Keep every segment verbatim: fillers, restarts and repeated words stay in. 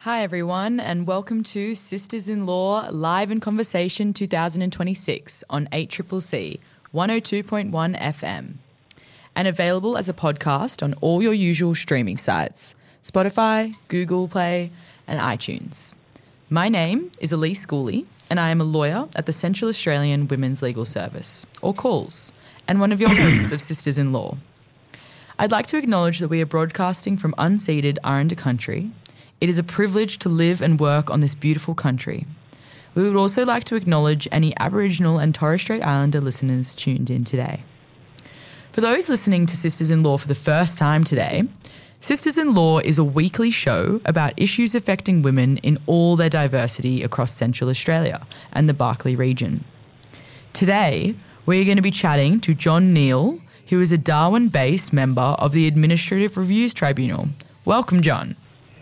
Hi everyone, and welcome to Sisters in Law Live in Conversation twenty twenty-six on eight C C C one oh two point one F M, and available as a podcast on all your usual streaming sites, Spotify, Google Play and iTunes. My name is Elise Gooley and I am a lawyer at the Central Australian Women's Legal Service, or CALLS, and one of your hosts of Sisters in Law. I'd like to acknowledge that we are broadcasting from unceded Aranda country. It is a privilege to live and work on this beautiful country. We would also like to acknowledge any Aboriginal and Torres Strait Islander listeners tuned in today. For those listening to Sisters in Law for the first time today, Sisters in Law is a weekly show about issues affecting women in all their diversity across Central Australia and the Barkly region. Today, we're going to be chatting to John Neal, who is a Darwin-based member of the Administrative Reviews Tribunal. Welcome, John.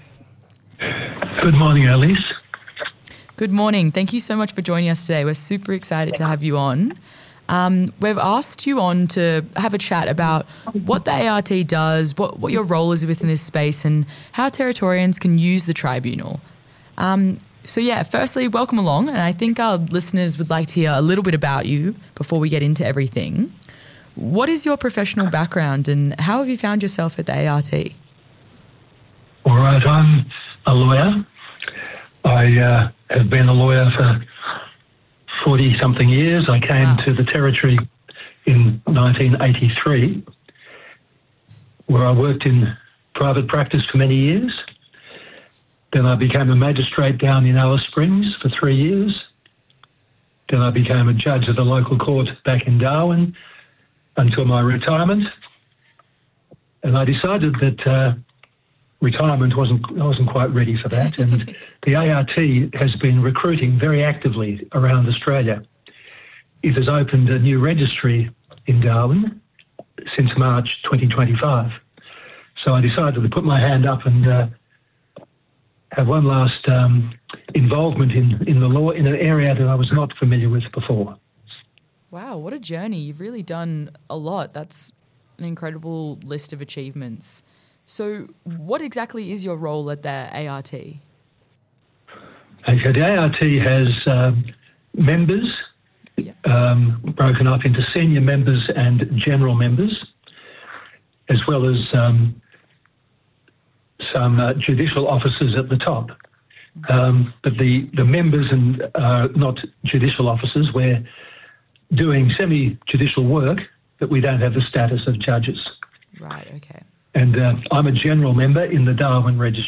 Good morning, Elise. Good morning. Thank you so much for joining us today. We're super excited to have you on. Um, we've asked you on to have a chat about what the A R T does, what, what your role is within this space, and how Territorians can use the tribunal. Um, so, yeah, firstly, welcome along. And I think our listeners would like to hear a little bit about you before we get into everything. What is your professional background and how have you found yourself at the A R T? All right, I'm a lawyer. I uh, have been a lawyer for forty-something years. I came Wow. to the Territory in nineteen eighty-three, where I worked in private practice for many years. Then I became a magistrate down in Alice Springs for three years. Then I became a judge of the local court back in Darwin until my retirement. And I decided that uh, retirement wasn't I wasn't quite ready for that, and the A R T has been recruiting very actively around Australia. It has opened a new registry in Darwin since March twenty twenty-five. So I decided to put my hand up and uh, have one last um, involvement in, in the law in an area that I was not familiar with before. Wow, what a journey. You've really done a lot. That's an incredible list of achievements. So what exactly is your role at the A R T? Okay, the A R T has um, members Yeah. um, broken up into senior members and general members, as well as um, some uh, judicial officers at the top. Um, but the, the members and uh, not judicial officers, we're doing semi-judicial work, but we don't have the status of judges. Right, okay. And uh, I'm a general member in the Darwin Registry.